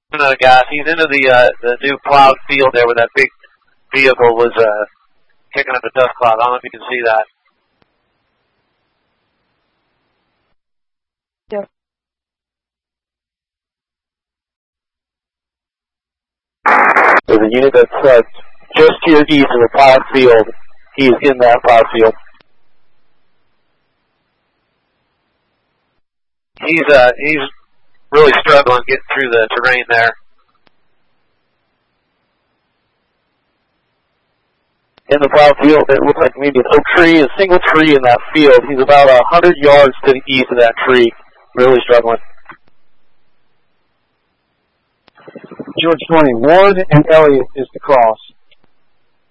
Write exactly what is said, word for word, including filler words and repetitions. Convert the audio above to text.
Another guy. He's into the uh, the new plowed field there where that big vehicle was uh, kicking up the dust cloud. I don't know if you can see that. Yep. There's a unit that's uh, just to your east of the plowed field. He's in that plowed field. He's uh he's really struggling getting through the terrain there. In the plowed field, it looks like maybe an oak tree, a single tree in that field. He's about a hundred yards to the east of that tree. Really struggling. George twenty, Ward and Elliott is the cross.